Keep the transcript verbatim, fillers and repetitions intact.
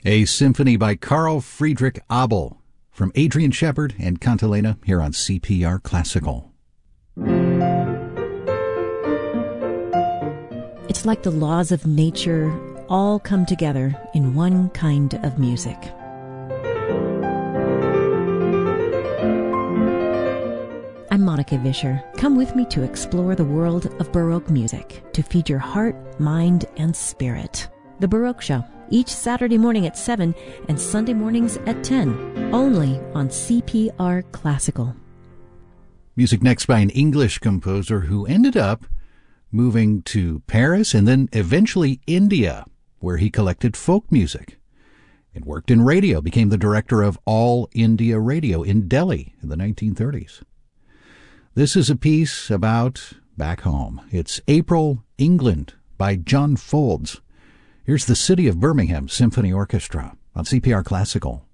A symphony by Carl Friedrich Abel from Adrian Shepard and Cantilena here on C P R Classical. It's like the laws of nature all come together in one kind of music. I'm Monica Vischer. Come with me to explore the world of Baroque music to feed your heart, mind, and spirit. The Baroque Show, each Saturday morning at seven and Sunday mornings at ten, only on C P R Classical. Music next by an English composer who ended up moving to Paris and then eventually India, where he collected folk music and worked in radio, became the director of All India Radio in Delhi in the nineteen thirties. This is a piece about back home. It's April, England by John Folds. Here's the City of Birmingham Symphony Orchestra on C P R Classical.